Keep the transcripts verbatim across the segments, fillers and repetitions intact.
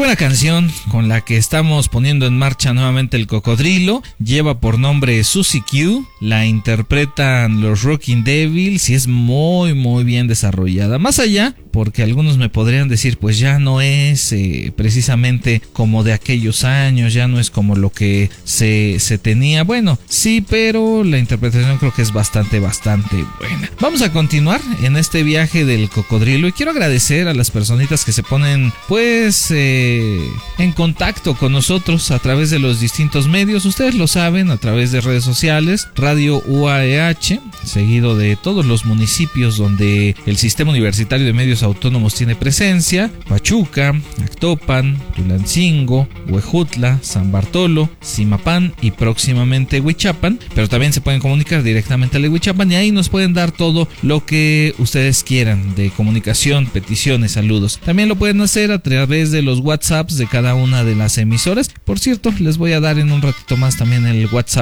buena canción con la que estamos poniendo en marcha nuevamente el cocodrilo. Lleva por nombre Susie Q. La interpretan los Rocking Devils y es muy muy bien desarrollada. Más allá, porque algunos me podrían decir, pues ya no es eh, precisamente como de aquellos años, ya no es como lo que se, se tenía. Bueno, sí, pero la interpretación creo que es bastante, bastante buena. Vamos a continuar en este viaje del cocodrilo y quiero agradecer a las personitas que se ponen pues eh, en contacto con nosotros a través de los distintos medios. Ustedes lo saben, a través de redes sociales, Radio U A E H, seguido de todos los municipios donde el Sistema Universitario de Medios Autónomos tiene presencia: Pachuca, Actopan, Tulancingo, Huejutla, San Bartolo, Zimapán y próximamente Huichapan. Pero también se pueden comunicar directamente a Huichapan y ahí nos pueden dar todo lo que ustedes quieran de comunicación, peticiones, saludos. También lo pueden hacer a través de los WhatsApps de cada una de las emisoras. Por cierto, les voy a dar en un ratito más también el WhatsApp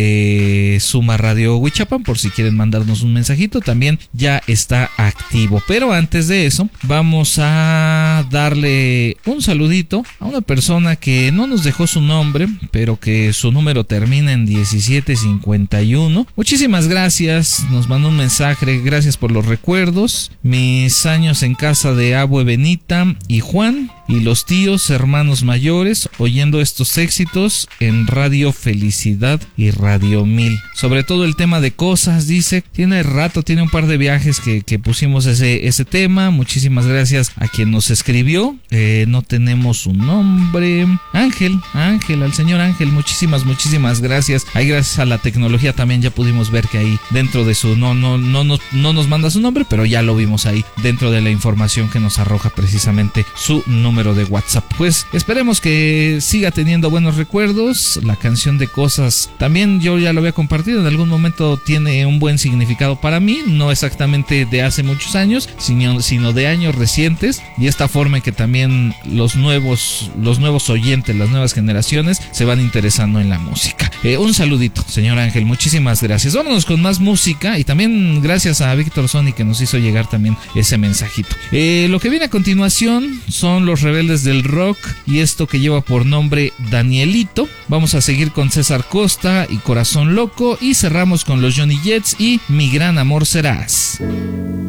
de Suma Radio Huichapan por si quieren mandarnos un mensajito. También ya está activo. Pero antes de eso, vamos a darle un saludito a una persona que no nos dejó su nombre, pero que su número termina en diecisiete cincuenta y uno. Muchísimas gracias, nos mandó un mensaje, gracias por los recuerdos. Mis años en casa de Abue Benita y Juan y los tíos, hermanos mayores, oyendo estos éxitos en Radio Felicidad y Radio Mil. Sobre todo el tema de cosas, dice, tiene rato, tiene un par de viajes que, que pusimos ese, ese tema. Muchísimas gracias a quien nos escribió. Eh, no tenemos su nombre. Ángel, Ángel, al señor Ángel, muchísimas, muchísimas gracias. Ahí gracias a la tecnología también ya pudimos ver que ahí dentro de su, no, no, no, no, no nos manda su nombre, pero ya lo vimos ahí dentro de la información que nos arroja precisamente su número de WhatsApp. Pues esperemos que siga teniendo buenos recuerdos. La canción de Cosas también yo ya lo había compartido, en algún momento tiene un buen significado para mí, no exactamente de hace muchos años, sino, sino de años recientes, y esta forma en que también los nuevos, los nuevos oyentes, las nuevas generaciones se van interesando en la música. Eh, un saludito, señor Ángel, muchísimas gracias. Vámonos con más música y también gracias a Víctor Sony que nos hizo llegar también ese mensajito. Eh, lo que viene a continuación son los Rebeldes del Rock y esto que lleva por nombre Danielito. Vamos a seguir con César Costa y Corazón Loco y cerramos con los Johnny Jets y Mi Gran Amor Serás.